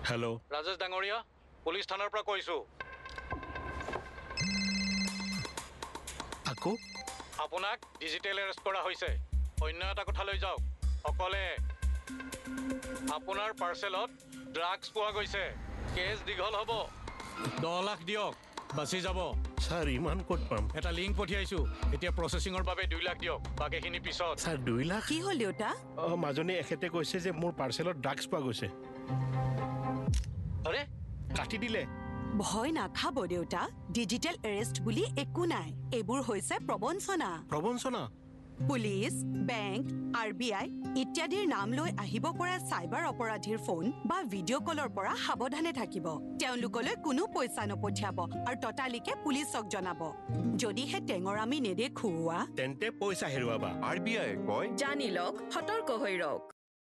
hello' Rajesh ডাঙৰীয়া police থানাৰ পৰা কৈছোঁ আকৌ আপোনাক ডিজিটেল এৰেষ্ট কৰা হৈছে অন্য এটা কথালৈ যাওক অকলে আপোনাৰ পাৰ্চেলত ড্ৰাগছ পোৱা গৈছে কেছ দীঘল হ'ব 10 লাখ দিয়ক বাচি যাব ছাৰ ইমান ক'ত পাম এটা লিংক পঠিয়াইছোঁ এতিয়া প্ৰচেছিঙৰ বাবে 2 লাখ দিয়ক বাকীখিনি পিছত ছাৰ 2 লাখ কি হ'ল দেউতা মাজনী এখেতে কৈছে যে মোৰ পাৰ্চেলত ড্ৰাগছ পোৱা গৈছে আৰে কাটি দিলে ভয় নাখাব দেউতা ডিজিটেল এৰেষ্ট বুলি একো নাই এইবোৰ হৈছে প্ৰবঞ্চনা পুলিচ বেংক RBI ইত্যাদিৰ নাম লৈ আহিব পৰা চাইবাৰ অপৰাধীৰ ফোন বা ভিডিঅ' কলৰ পৰা সাৱধানে থাকিব তেওঁলোকলৈ কোনো পইচা নপঠিয়াব আৰু ততালিকে পুলিচক জনাব যদিহে টেঙৰামি নেদেখুওৱা তেন্তে পইচা হেৰুৱাবা RBI কয় জানি লওক সতৰ্ক হৈ ৰওক